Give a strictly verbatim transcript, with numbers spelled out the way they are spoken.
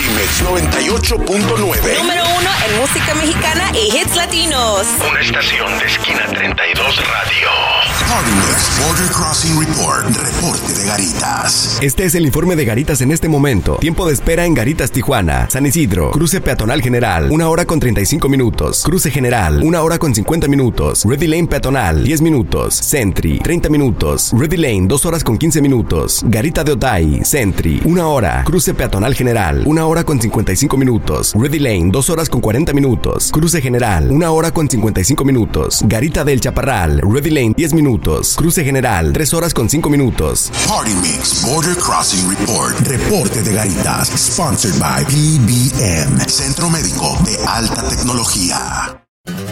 Party Mix noventa y ocho punto nueve. Número uno en música mexicana y hits latinos. Una estación de Esquina treinta y dos Radio. Party Mix Border Crossing Report. Reporte de Garitas. Este es el informe de Garitas en este momento. Tiempo de espera en Garitas, Tijuana. San Isidro, cruce peatonal general, una hora con treinta y cinco minutos. Cruce general, una hora con cincuenta minutos. Ready Lane peatonal, diez minutos. Sentry, treinta minutos. Ready Lane, dos horas con quince minutos. Garita de Otay, Sentry, una hora. Cruce peatonal general, una hora con cincuenta y cinco minutos. Ready Lane, dos horas con cuarenta minutos. Cruce general, una hora con cincuenta y cinco minutos. Garita del Chaparral, Ready Lane, diez minutos. Cruce general, tres horas con cinco minutos. Party Mix Border Crossing Report. Reporte de Garitas. Sponsored by P B M, Centro Médico de Alta Tecnología.